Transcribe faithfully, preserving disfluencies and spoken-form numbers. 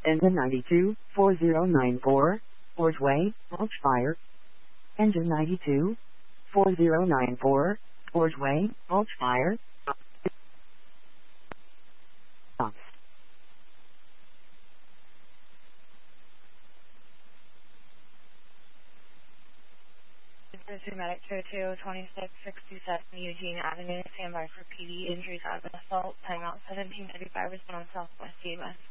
Engine ninety-two, four zero nine four, Forgeway, Mulchfire. Engine ninety-two, four zero nine four, Forgeway, Mulchfire. Stops. This is Medic two two twenty-six sixty-seven Eugene Avenue. Standby for P D injuries out of assault. Timeout seventeen thirty-five. Respond on Southwest U S